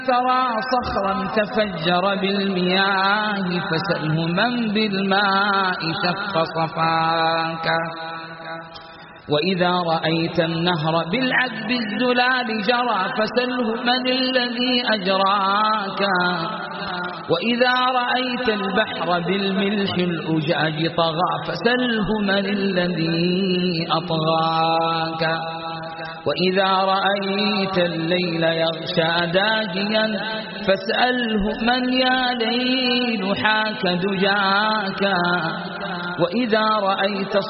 ترى صخرا تفجر بالمياه فسأله من بالماء شق صفاك وإذا رأيت النهر بالعذب الزلال جرى فسله من الذي أجراك وإذا رأيت البحر بالملح الأجاج طغى فسله من الذي أطغاك وإذا رأيت الليل يغشى داجيا فاسأله من يا ليل حاك دجاك وإذا رأيت